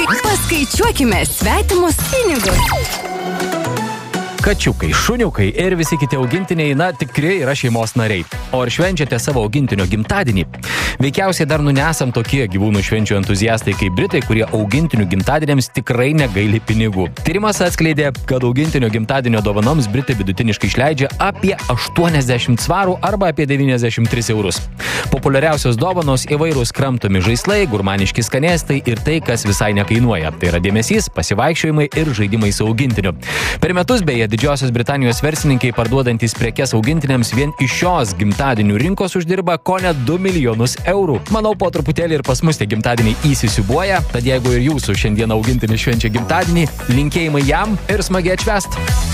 Paskaičiuokime svetimus pinigus. Kačiukai, šuniukai ir visi kiti augintiniai, tikri yra šeimos nariai. O ar švenčiate savo augintinio gimtadienį? Veikiausiai dar nesam tokie gyvūnų švenčių entuziastai kaip Britai, kurie augintinių gimtadieniams tikrai negaili pinigų. Tyrimas atskleidė, kad augintinio gimtadienio dovanoms Britai vidutiniškai išleidžia apie 80 svarų arba apie 93 eurus. Populiariausios dovanos įvairūs kramtomi žaislai, gurmaniški skanėstai ir tai, kas visai nekainuoja. Tai yra dėmesys, pasivaikščiojimai ir žaidimai su augintiniu. Per metus beje Didžiosios Britanijos verslininkai parduodantys prekes augintiniams vien iš šios gimtadienių rinkos uždirba kone 2 milijonus eurų. Manau, po truputėlį ir pas mus tie gimtadieniai įsisiubuoja, tad jeigu ir jūsų šiandien augintinis švenčia gimtadienį, linkėjimai jam ir smagiai atšvęst.